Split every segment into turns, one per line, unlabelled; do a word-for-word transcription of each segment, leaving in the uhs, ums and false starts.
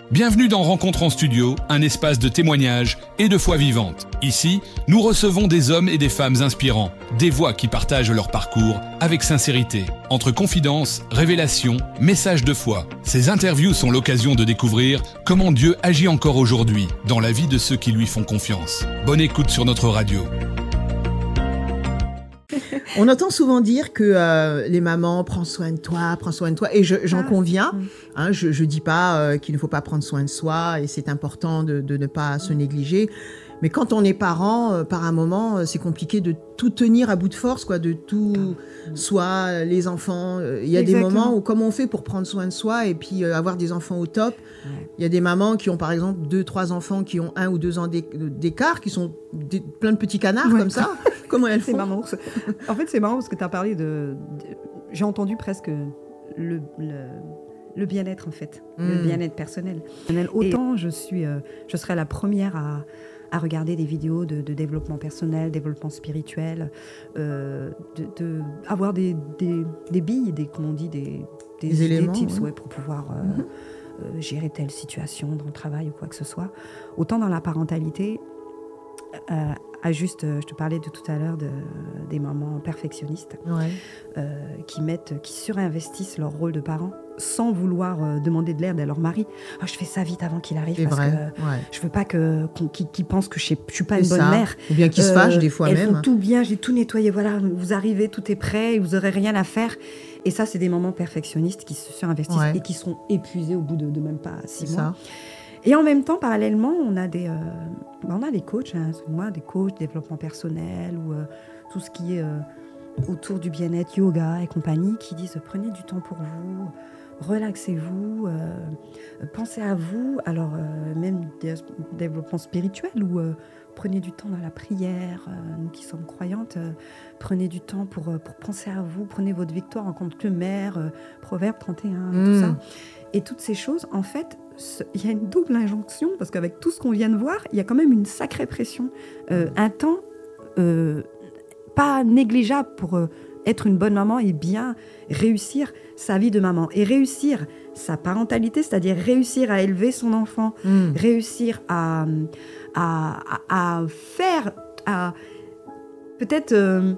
Bienvenue dans Rencontre en studio, un espace de témoignages et de foi vivante. Ici, nous recevons des hommes et des femmes inspirants, des voix qui partagent leur parcours avec sincérité. Entre confidences, révélations, messages de foi, ces interviews sont l'occasion de découvrir comment Dieu agit encore aujourd'hui dans la vie de ceux qui lui font confiance. Bonne écoute sur notre radio.
On entend souvent dire que euh, les mamans, prends soin de toi, prends soin de toi. Et je, j'en ah, conviens. Mmh. Hein, je ne dis pas euh, qu'il ne faut pas prendre soin de soi et c'est important de, de ne pas mmh. se négliger. Mais quand on est parent, euh, par un moment, euh, c'est compliqué de tout tenir à bout de force, quoi, de tout, mmh. soit euh, les enfants. Il euh, y a Exactement. Des moments où, comment on fait pour prendre soin de soi et puis euh, avoir des enfants au top. Il ouais. y a des mamans qui ont, par exemple, deux, trois enfants qui ont un ou deux ans d'écart, qui sont des, plein de petits canards ouais. comme ça. Comment elles font?
C'est marrant. En fait, c'est marrant parce que tu as parlé de, de... J'ai entendu presque le... le... le bien-être, en fait, mmh. le bien-être personnel. Autant Et... je, suis, euh, je serais la première à, à regarder des vidéos de, de développement personnel, développement spirituel, euh, de, de avoir des, des, des billes, des, comme on dit, des, des,
des éléments,
des tips
ouais.
Ouais, pour pouvoir euh, mmh. euh, gérer telle situation dans le travail ou quoi que ce soit. Autant dans la parentalité, euh, à juste, je te parlais de tout à l'heure de, des mamans perfectionnistes
ouais.
euh, qui mettent, qui surinvestissent leur rôle de parent sans vouloir euh, demander de l'aide à leur mari. Oh, je fais ça vite avant qu'il arrive
c'est
parce
vrai.
que
ouais.
je veux pas que, qu'on, qu'ils, qu'ils pensent que je ne suis pas une
c'est
bonne
ça.
mère.
Ou bien qu'ils euh, se fâchent des fois
elles
même.
Elles font tout bien, j'ai tout nettoyé. Voilà, vous arrivez, tout est prêt, vous n'aurez rien à faire. Et ça, c'est des mamans perfectionnistes qui se surinvestissent ouais. et qui seront épuisées au bout de, de même pas six
c'est
mois.
Ça.
Et en même temps, parallèlement, on a des, euh, on a des coachs, hein, moi, des coachs, développement personnel ou euh, tout ce qui est euh, autour du bien-être, yoga et compagnie, qui disent prenez du temps pour vous, relaxez-vous, euh, pensez à vous. Alors, euh, même des développements spirituels ou euh, prenez du temps dans la prière. Euh, nous qui sommes croyantes, euh, prenez du temps pour, pour penser à vous, prenez votre victoire en tant que mère, euh, Proverbe trente et un, mmh. tout ça. Et toutes ces choses, en fait, il y a une double injonction, parce qu'avec tout ce qu'on vient de voir, il y a quand même une sacrée pression. Euh, un temps euh, pas négligeable pour euh, être une bonne maman et bien réussir sa vie de maman. Et réussir sa parentalité, c'est-à-dire réussir à élever son enfant, mmh. réussir à, à, à, à faire... à peut-être... Euh,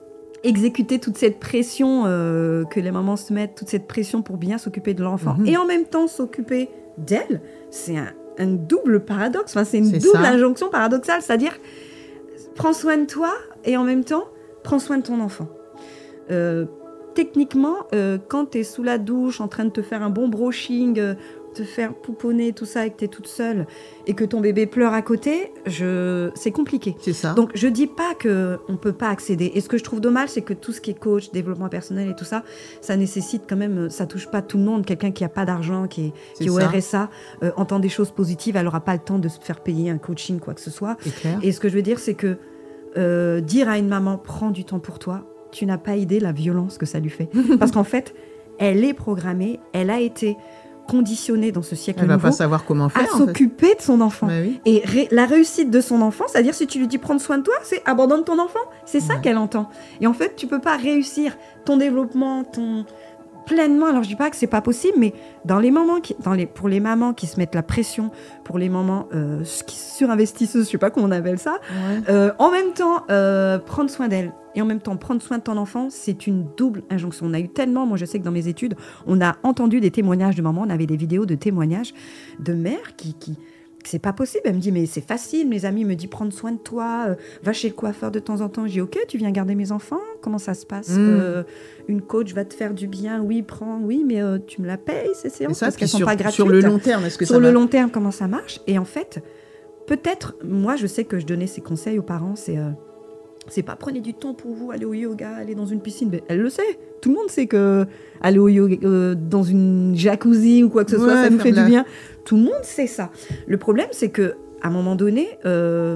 exécuter toute cette pression euh, que les mamans se mettent, toute cette pression pour bien s'occuper de l'enfant mmh. et en même temps s'occuper d'elle, c'est un, un double paradoxe, enfin, c'est une c'est double ça. Injonction paradoxale, c'est-à-dire prends soin de toi et en même temps prends soin de ton enfant. Euh, techniquement, euh, quand tu es sous la douche en train de te faire un bon brushing, euh, te faire pouponner, tout ça, et que tu es toute seule et que ton bébé pleure à côté, je... c'est compliqué.
C'est ça.
Donc, je dis pas qu'on ne peut pas accéder. Et ce que je trouve dommage, c'est que tout ce qui est coach, développement personnel et tout ça, ça nécessite quand même, ça touche pas tout le monde. Quelqu'un qui n'a pas d'argent, qui est, qui est au R S A, euh, entend des choses positives, elle n'aura pas le temps de se faire payer un coaching, quoi que ce soit. Et ce que je veux dire, c'est que euh, dire à une maman, prends du temps pour toi, tu n'as pas idée la violence que ça lui fait. Parce qu'en fait, elle est programmée, elle a été... conditionnée dans ce siècle
elle
nouveau,
va pas savoir comment faire,
à s'occuper
fait.
De son enfant.
Bah oui.
Et ré- la réussite de son enfant, c'est-à-dire si tu lui dis prendre soin de toi, c'est abandonne ton enfant. C'est ça ouais. qu'elle entend. Et en fait, tu peux pas réussir ton développement, ton pleinement. Alors je dis pas que c'est pas possible, mais dans les mamans qui, dans les, pour les mamans qui se mettent la pression, pour les mamans euh, qui surinvestisseuses, je sais pas comment on appelle ça, ouais. euh, en même temps euh, prendre soin d'elle. Et en même temps, prendre soin de ton enfant, c'est une double injonction. On a eu tellement, moi je sais que dans mes études, on a entendu des témoignages de mamans, on avait des vidéos de témoignages de mères qui... qui c'est pas possible. Elle me dit, mais c'est facile. Mes amis me disent, prendre soin de toi, euh, va chez le coiffeur de temps en temps. Je dis, ok, tu viens garder mes enfants? Comment ça se passe? mmh. euh, Une coach va te faire du bien? Oui, prends, oui, mais euh, tu me la payes, ces séances, ça, parce qu'elles sont pas gratuites.
Sur le long terme, est-ce que
sur
ça
le
va...
long terme, comment ça marche? Et en fait, peut-être, moi, je sais que je donnais ces conseils aux parents, c'est... Euh, c'est pas prenez du temps pour vous, aller au yoga, aller dans une piscine. Mais elle le sait. Tout le monde sait que aller au yoga, euh, dans une jacuzzi ou quoi que ce ouais, soit, ça nous fait la... du bien. Tout le monde sait ça. Le problème, c'est que à un moment donné, euh,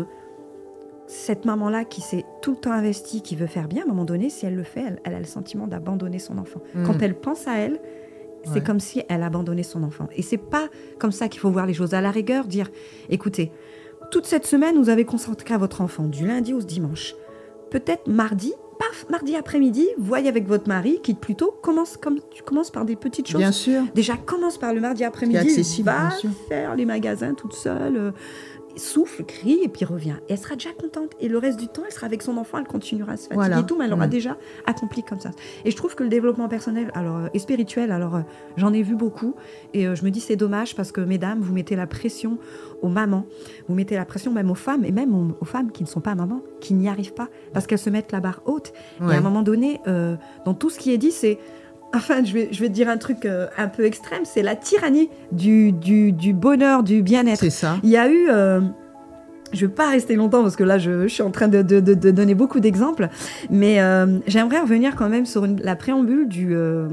cette maman-là qui s'est tout le temps investie, qui veut faire bien, à un moment donné, si elle le fait, elle, elle a le sentiment d'abandonner son enfant. Mmh. Quand elle pense à elle, c'est ouais. comme si elle abandonnait son enfant. Et c'est pas comme ça qu'il faut voir les choses. À la rigueur, dire, écoutez, toute cette semaine, vous avez consacré à votre enfant, du lundi au dimanche. Peut-être mardi, paf, mardi après-midi, voyez avec votre mari, quitte plus tôt, commence, comme, tu commences par des petites choses.
Bien sûr.
Déjà, commence par le mardi après-midi,
accessible,
va
bien sûr.
faire les magasins toute seule, euh, souffle, crie, et puis revient. Et elle sera déjà contente. Et le reste du temps, elle sera avec son enfant, elle continuera à se fatiguer
Voilà.
et tout, mais elle aura
Mmh.
déjà accompli comme ça. Et je trouve que le développement personnel alors, euh, et spirituel, alors euh, j'en ai vu beaucoup, et euh, je me dis c'est dommage parce que, mesdames, vous mettez la pression aux mamans, vous mettez la pression même aux femmes, et même aux, aux femmes qui ne sont pas mamans, qui n'y arrivent pas, parce qu'elles se mettent la barre haute.
Ouais.
Et à un moment donné, euh, dans tout ce qui est dit, c'est... Enfin, je vais, je vais te dire un truc euh, un peu extrême, c'est la tyrannie du, du, du bonheur, du bien-être.
C'est ça.
Il y a eu... Euh, je ne vais pas rester longtemps parce que là, je, je suis en train de, de, de, de donner beaucoup d'exemples, mais euh, j'aimerais revenir quand même sur une, la préambule du... Euh,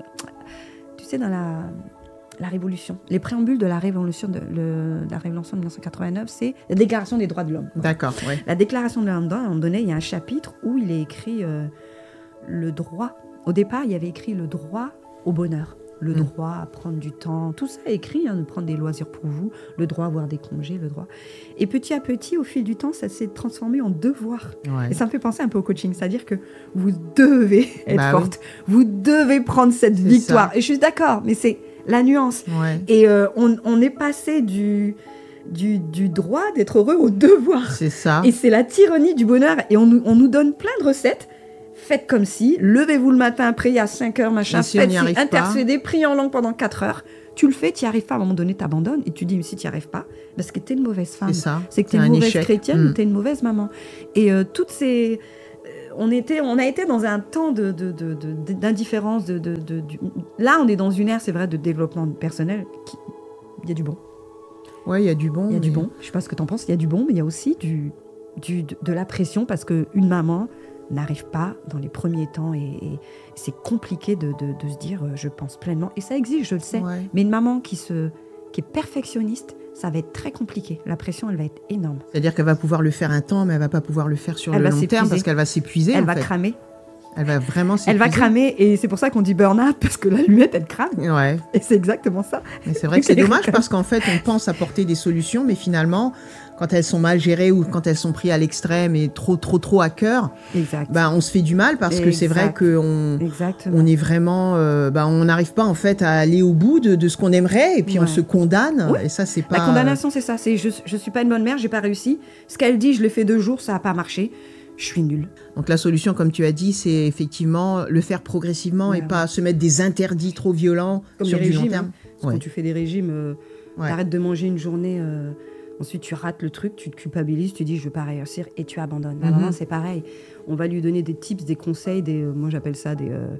tu sais, dans la... La Révolution. Les préambules de la Révolution de, le, de la Révolution de mille neuf cent quatre-vingt-neuf, c'est la Déclaration des droits de l'homme.
D'accord, ouais.
La Déclaration des droits de l'homme, à un moment donné, il y a un chapitre où il est écrit euh, le droit. Au départ, il y avait écrit le droit au bonheur, le
Mm.
droit à prendre du temps, tout ça est écrit, hein, de prendre des loisirs pour vous, le droit à avoir des congés, le droit. Et petit à petit, au fil du temps, ça s'est transformé en devoir.
Ouais.
Et ça me fait penser un peu au coaching, c'est-à-dire que vous devez être
Bah
forte, vous devez prendre cette
C'est
victoire.
ça.
Et je suis d'accord, mais c'est la nuance.
Ouais.
Et euh, on, on est passé du, du, du droit d'être heureux au devoir.
C'est ça.
Et c'est la tyrannie du bonheur. Et on, nous- on nous donne plein de recettes. Faites comme si, levez-vous le matin, priez à cinq heures, machin,
Et si on
faites
n'y
ci,
arrive pas
intercédez, priez en langue pendant quatre heures. Tu le fais, tu n'y arrives pas, à un moment donné, tu abandonnes. Et tu dis, mais si tu n'y arrives pas, parce que tu es une mauvaise femme.
C'est ça.
C'est que tu es
C'est
une
un
mauvaise
échec.
chrétienne
Mm.
ou tu es une mauvaise maman. Et euh, toutes ces... euh, On, était, on a été dans un temps de, de, de, de- d'indifférence. De, de, de- du- Là, on est dans une ère, c'est vrai, de développement personnel. Qui... Il y a du bon.
Ouais, il y a du bon.
Il y a du
mais-
bon. Je sais pas ce que tu en penses. Il y a du bon, mais il y a aussi du, du, de, de la pression parce qu'une maman n'arrive pas dans les premiers temps et, et c'est compliqué de, de, de se dire euh, je pense pleinement. Et ça existe, je le sais.
Ouais.
Mais une maman qui, se, qui est perfectionniste, ça va être très compliqué. La pression, elle va être énorme.
C'est-à-dire qu'elle va pouvoir le faire un temps, mais elle va pas pouvoir le faire sur
Elle
le
va
long terme
s'épuiser.
parce qu'elle va s'épuiser.
Elle
en
va
fait.
cramer.
Elle va vraiment s'épuiser.
Elle va cramer et c'est pour ça qu'on dit burn-out parce que la lunette, elle crame.
Ouais.
Et c'est exactement ça.
Mais c'est vrai que c'est dommage parce qu'en fait, on pense apporter des solutions, mais finalement, quand elles sont mal gérées ou quand elles sont prises à l'extrême et trop, trop, trop à cœur,
Exact.
bah, on se fait du mal parce que c'est vrai
Exact.
qu'on
Exactement.
on est vraiment, euh, bah, on n'arrive pas en fait à aller au bout de, de ce qu'on aimerait et puis on
Ouais.
se condamne.
Oui.
Et ça, c'est pas.
La condamnation, c'est ça. C'est je, je suis pas une bonne mère, j'ai pas réussi. Ce qu'elle dit, je l'ai fait deux jours, ça a pas marché. Je suis nulle.
Donc la solution, comme tu as dit, c'est effectivement le faire progressivement et
Ouais.
pas se mettre des interdits trop violents
Comme
sur
les
du long
régimes.
terme.
hein. Parce que
Ouais.
Quand tu fais des régimes, euh,
Ouais.
t'arrêtes de manger une journée, euh, ensuite tu rates le truc, tu te culpabilises, tu dis je veux pas réussir et tu abandonnes. La
Mhm.
maman, c'est pareil. On va lui donner des tips, des conseils, des, euh, moi j'appelle ça des, euh,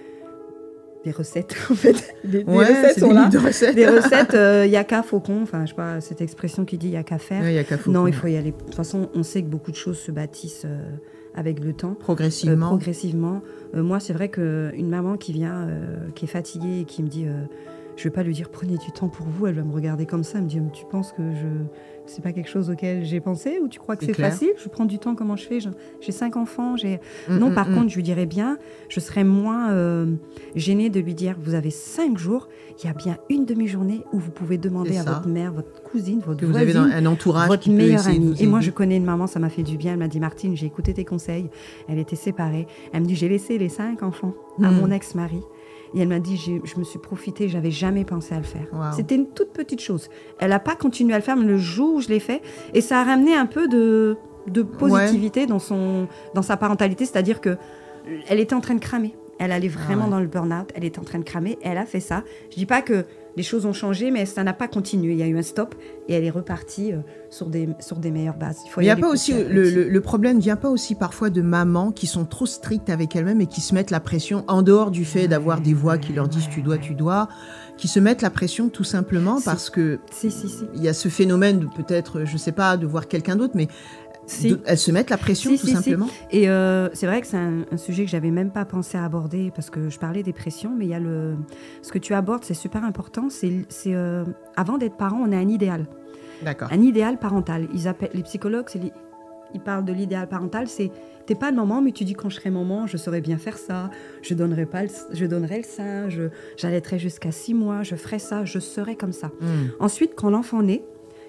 des recettes en fait. Des, des
Ouais,
recettes
c'est
sont
des
là.
livres de recettes.
Des recettes, il n'y a qu'à faucon, enfin je sais pas, cette expression qui dit il n'y a qu'à faire.
Ouais, y a qu'à faut
non,
qu'on-
il faut y aller. De toute façon, on sait que beaucoup de choses se bâtissent euh, avec le temps.
progressivement.
Euh, progressivement. Euh, moi, c'est vrai qu'une maman qui vient, euh, qui est fatiguée et qui me dit, euh, je ne vais pas lui dire prenez du temps pour vous, elle va me regarder comme ça, elle me dit, tu penses que je c'est pas quelque chose auquel j'ai pensé ou tu crois que
C'est
c'est
clair.
facile? Je prends du temps, comment je fais? J'ai- J'ai cinq enfants, j'ai...
Mm,
non,
mm,
par
mm.
contre, je lui dirais bien, je serais moins euh, gênée de lui dire, vous avez cinq jours, il y a bien une demi-journée où vous pouvez demander
C'est
à
ça.
votre mère, votre cousine, votre
Que vous avez
voisine,
dans un entourage
votre
qui peut
meilleure
essayer de
amie.
vous
Et moi,
aider.
je connais une maman, ça m'a fait du bien. Elle m'a dit, Martine, j'ai écouté tes conseils. Elle était séparée. Elle me dit, j'ai laissé les cinq enfants à
Hmm.
mon ex-mari. Et elle m'a dit, j'ai- je me suis profitée, j'avais jamais pensé à le faire.
Wow.
C'était une toute petite chose. Elle n'a pas continué à le faire, mais le jour où je l'ai fait, et ça a ramené un peu de, de positivité dans, son, dans sa parentalité, c'est-à-dire que elle était en train de cramer. Elle allait vraiment
Ah ouais.
dans le burn-out, elle était en train de cramer, elle a fait ça. Je dis pas que les choses ont changé, mais ça n'a pas continué. Il y a eu un stop et elle est repartie euh, sur, des, sur des meilleures bases. Il faut
Il
y
y a
aller
pas
petit
aussi
à
le,
petit.
le, le problème vient pas aussi parfois de mamans qui sont trop strictes avec elles-mêmes et qui se mettent la pression en dehors du fait d'avoir des voix qui leur disent tu dois, tu dois, qui se mettent la pression tout simplement
Si.
parce que
Si, si, si.
il y a ce phénomène de peut-être, je sais pas, de voir quelqu'un d'autre, mais
Si.
de- elles se mettent la pression
Si,
tout
si, si.
simplement.
Et euh, c'est vrai que c'est un, un sujet que j'avais même pas pensé à aborder parce que je parlais des pressions, mais il y a le ce que tu abordes, c'est super important. C'est, c'est euh, avant d'être parent, on a un idéal,
D'accord.
un idéal parental. Ils appellent les psychologues, c'est li- ils parlent de l'idéal parental. C'est t'es pas maman, mais tu dis quand je serai maman, je saurais bien faire ça. Je donnerai pas, le, je donnerai le sein, je, j'allaiterai jusqu'à six mois, je ferai ça, je serai comme ça.
Hmm.
Ensuite, quand l'enfant naît,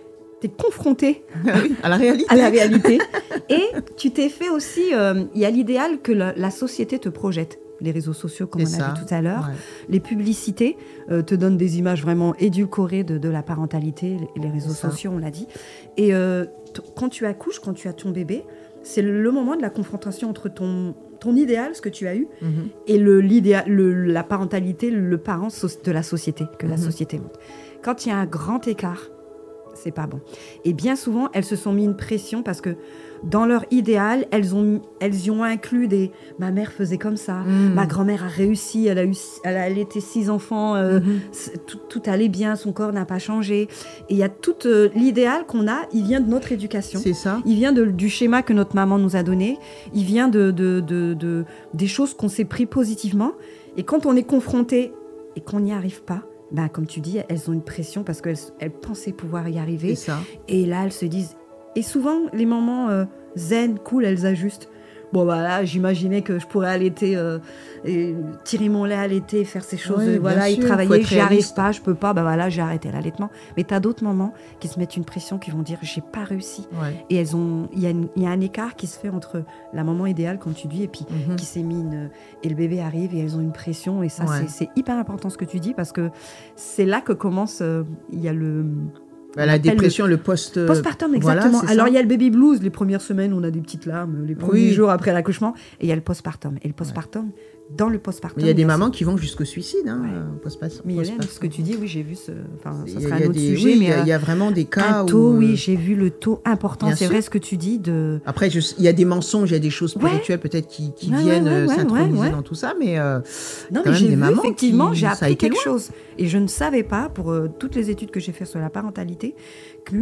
tu es confronté
oui, à la réalité.
à la réalité. Et tu t'es fait aussi, il euh, y a l'idéal que la, la société te projette. Les réseaux sociaux, comme c'est on a ça. vu tout à l'heure. Ouais. Les publicités euh, te donnent des images vraiment édulcorées de, de la parentalité. Les réseaux c'est sociaux, ça. on l'a dit. Et euh, t- quand tu accouches, quand tu as ton bébé, c'est le moment de la confrontation entre ton, ton idéal, ce que tu as eu, mm-hmm. et le, l'idéal, le, la parentalité, le parent so- de la société, que mm-hmm. la société montre. Quand il y a un grand écart, c'est pas bon. Et bien souvent, elles se sont mis une pression parce que dans leur idéal, elles ont, elles y ont inclus des « ma mère faisait comme ça, mmh. ma grand-mère a réussi, elle a, eu, elle a allaité six enfants, euh, mmh. tout, tout allait bien, son corps n'a pas changé ». Et il y a tout euh, l'idéal qu'on a, il vient de notre éducation.
C'est ça.
Il vient de, du schéma que notre maman nous a donné, il vient de, de, de, de, des choses qu'on s'est pris positivement. Et quand on est confronté et qu'on n'y arrive pas, ben, comme tu dis, elles ont une pression parce qu'elles elles pensaient pouvoir y arriver.
C'est ça.
Et là, elles se disent... Et souvent, les mamans euh, zen, cool, elles ajustent. Bon, bah là, j'imaginais que je pourrais allaiter, euh, et tirer mon lait à l'été, faire ces choses, oui, voilà, y travailler. J'y arrive pas, je peux pas, bah voilà, j'ai arrêté l'allaitement. Mais tu as d'autres mamans qui se mettent une pression, qui vont dire, j'ai pas réussi.
Ouais.
Et elles ont, il y, y a un écart qui se fait entre la maman idéale, comme tu dis, et puis mm-hmm. qui s'est mis une, et le bébé arrive et elles ont une pression. Et ça, ouais. c'est, c'est hyper important ce que tu dis parce que c'est là que commence, il euh, y a le.
La dépression, le, le post...
postpartum, exactement. Voilà, alors, il y a le baby blues. Les premières semaines, on a des petites larmes, les premiers oui. jours après l'accouchement. Et il y a le postpartum. Et le postpartum, ouais. dans le postpartum...
Il y a des mamans qui vont jusqu'au suicide. Hein,
ouais.
postpartum.
Mais Hélène, ce que tu dis, oui, j'ai vu ce... Enfin, ça
sera
un autre
des,
sujet,
oui,
mais...
Il y, y a vraiment des cas
un taux,
où...
oui, j'ai vu le taux important.
Bien
c'est
sûr.
vrai ce que tu dis de...
Après, je, il y a des mensonges, il y a des choses spirituelles ouais. peut-être qui, qui ouais, viennent ouais, ouais, s'introniser ouais, ouais. dans tout ça, mais... Euh,
non, mais j'ai vu, effectivement, qui, j'ai appris quelque loin. chose. Et je ne savais pas, pour euh, toutes les études que j'ai faites sur la parentalité,